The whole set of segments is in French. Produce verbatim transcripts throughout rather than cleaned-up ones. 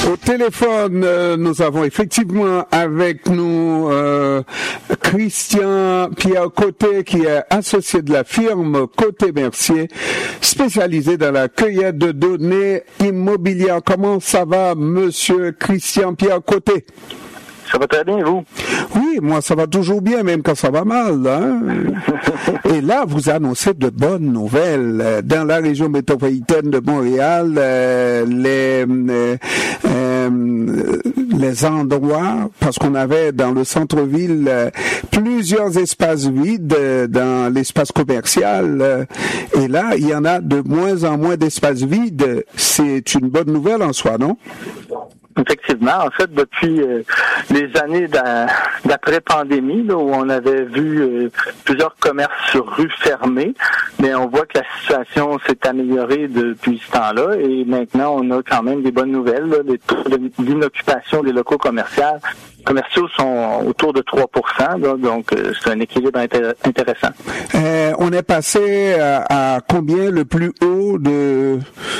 Au téléphone, euh, nous avons effectivement avec nous euh, Christian Pierre Côté, qui est associé de la firme Côté Mercier, spécialisé dans la cueillette de données immobilières. Comment ça va, monsieur Christian Pierre Côté? Ça va très bien, vous? Oui, moi, ça va toujours bien, même quand ça va mal. Hein? Et là, vous annoncez de bonnes nouvelles. Dans la région métropolitaine de Montréal, euh, les, euh, euh, les endroits, parce qu'on avait dans le centre-ville euh, plusieurs espaces vides euh, dans l'espace commercial. Euh, et là, il y en a de moins en moins d'espaces vides. C'est une bonne nouvelle en soi, non? Effectivement. En fait, depuis euh, les années d'a- d'après-pandémie, là, où on avait vu euh, plusieurs commerces sur rue fermés, mais on voit que la situation s'est améliorée depuis ce temps-là et maintenant, on a quand même des bonnes nouvelles. Là. Les taux d'inoccupation des locaux commerciaux commerciaux sont autour de trois pour cent, là, donc euh, c'est un équilibre intér- intéressant. Euh, on est passé à, à combien le plus haut de,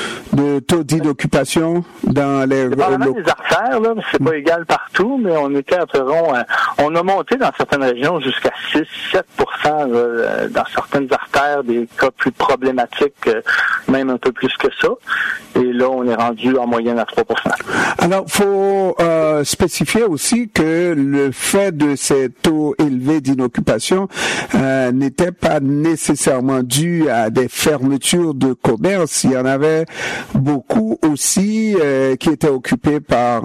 de taux d'inoccupation dans les Dépendamment lo- des artères, là, c'est pas égal partout, mais on était environ, euh, on a monté dans certaines régions jusqu'à six à sept pour cent là, dans certaines artères, des cas plus problématiques, euh, même un peu plus que ça. Et là, on est rendu en moyenne à trois pour cent. Alors, faut euh, spécifier aussi que le fait de ces taux élevés d'inoccupation euh, n'était pas nécessairement dû à des fermetures de commerce. Il y en avait beaucoup aussi euh, qui étaient occupés par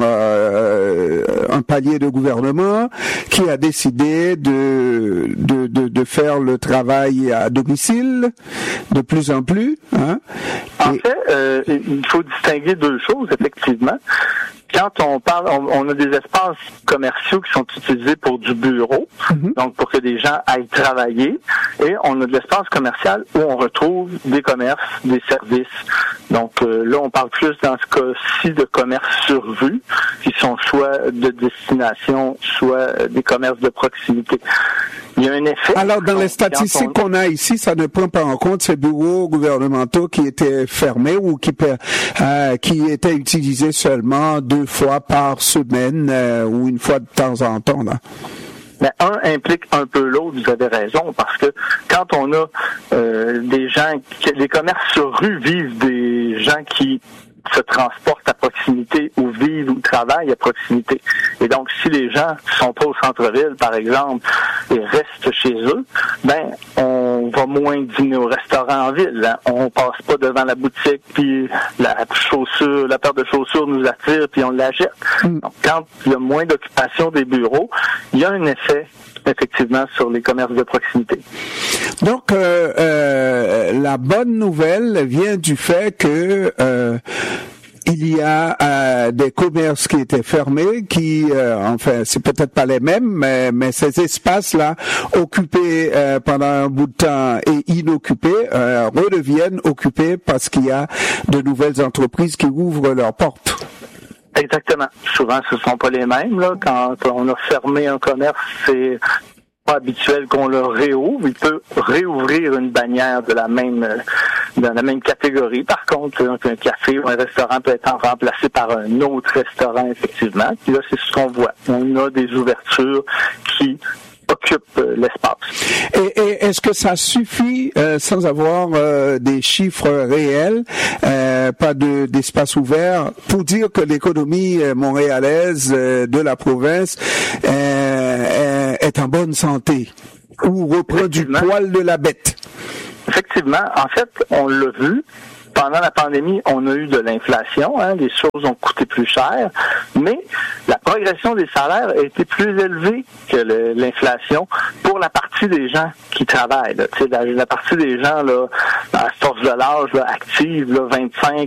euh, un palier de gouvernement qui a décidé de, de, de, de faire le travail à domicile de plus en plus. Hein? En Et... fait, euh, il faut distinguer deux choses, effectivement. Quand on parle, on, on a des espaces commerciaux qui sont utilisés pour du bureau, mm-hmm. donc pour que des gens aillent travailler, et on a de l'espace commercial où on retrouve des commerces, des services. Donc euh, là, on parle plus dans ce cas-ci de commerces sur rue, qui sont soit de destination, soit des commerces de proximité. Il y a un effet. Alors, dans les statistiques on... qu'on a ici, ça ne prend pas en compte ces bureaux gouvernementaux qui étaient fermés ou qui, euh, qui étaient utilisés seulement deux fois par semaine euh, ou une fois de temps en temps, là. Mais un implique un peu l'autre, vous avez raison, parce que quand on a euh, des gens, les commerces sur rue vivent des gens qui se transportent à proximité ou vivent ou travaillent à proximité. Et donc, si les gens sont pas au centre-ville, par exemple, et restent chez eux, ben, on va moins dîner au restaurant en ville. Hein. On passe pas devant la boutique, puis la chaussure, la paire de chaussures nous attire, puis on l'achète. Mm. Donc, quand il y a moins d'occupation des bureaux, il y a un effet effectivement sur les commerces de proximité. Donc, euh, euh, la bonne nouvelle vient du fait que euh, il y a euh, des commerces qui étaient fermés, qui, euh, enfin, c'est peut-être pas les mêmes, mais, mais ces espaces-là, occupés euh, pendant un bout de temps et inoccupés, euh, redeviennent occupés parce qu'il y a de nouvelles entreprises qui ouvrent leurs portes. Exactement. Souvent, ce ne sont pas les mêmes. Là. Quand on a fermé un commerce, c'est pas habituel qu'on le réouvre. Il peut réouvrir une bannière de la même de la même catégorie. Par contre, un café ou un restaurant peut être remplacé par un autre restaurant, effectivement. Puis là, c'est ce qu'on voit. On a des ouvertures qui occupe euh, l'espace. Et, et est-ce que ça suffit euh, sans avoir euh, des chiffres réels, euh, pas de d'espace ouvert, pour dire que l'économie euh, montréalaise euh, de la province euh, est en bonne santé ou reprend du poil de la bête? Effectivement. En fait, on l'a vu. Pendant la pandémie, on a eu de l'inflation, hein, les choses ont coûté plus cher, mais la progression des salaires a été plus élevée que le, l'inflation pour la partie des gens qui travaillent. Là. La, la partie des gens là, à force de l'âge là, active, là, vingt-cinq